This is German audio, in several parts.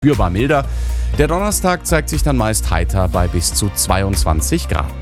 spürbar milder. Der Donnerstag zeigt sich dann meist heiter bei bis zu 22 Grad.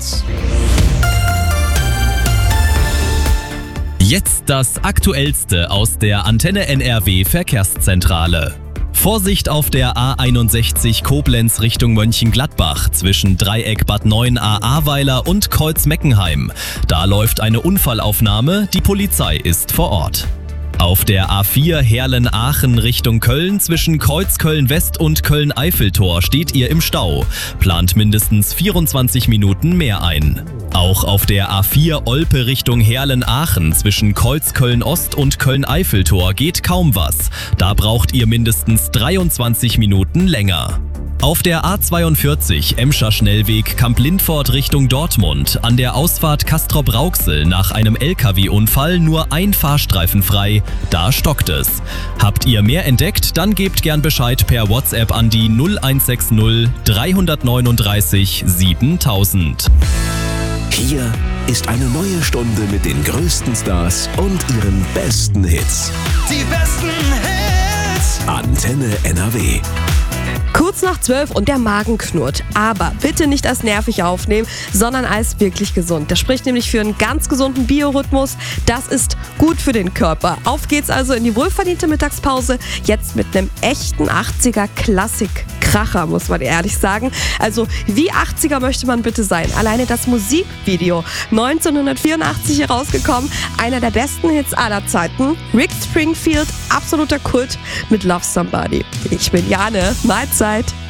Jetzt das Aktuellste aus der Antenne NRW Verkehrszentrale. Vorsicht auf der A61 Koblenz Richtung Mönchengladbach zwischen Dreieck Bad 9a Ahrweiler und Kreuz Meckenheim. Da läuft eine Unfallaufnahme, die Polizei ist vor Ort. Auf der A4 Herlen-Aachen Richtung Köln zwischen Kreuzköln-West und Köln-Eiffeltor steht ihr im Stau. Plant mindestens 24 Minuten mehr ein. Auch auf der A4 Olpe Richtung Herlen-Aachen zwischen Kreuzköln-Ost und Köln-Eiffeltor geht kaum was. Da braucht ihr mindestens 23 Minuten länger. Auf der A42 Emscher Schnellweg Kamp-Lindfort Richtung Dortmund an der Ausfahrt Castrop-Rauxel nach einem LKW-Unfall nur ein Fahrstreifen frei, da stockt es. Habt ihr mehr entdeckt, dann gebt gern Bescheid per WhatsApp an die 0160 339 7000. Hier ist eine neue Stunde mit den größten Stars und ihren besten Hits. Die besten Hits. Antenne NRW. Kurz nach 12 und der Magen knurrt. Aber bitte nicht als nervig aufnehmen, sondern als wirklich gesund. Das spricht nämlich für einen ganz gesunden Biorhythmus. Das ist gut für den Körper. Auf geht's also in die wohlverdiente Mittagspause. Jetzt mit einem echten 80er Klassik-Kracher, muss man ehrlich sagen. Also wie 80er möchte man bitte sein? Alleine das Musikvideo 1984 herausgekommen. Einer der besten Hits aller Zeiten. Rick Springfield, absoluter Kult mit Love Somebody. Ich bin Jane. Mahlzeit.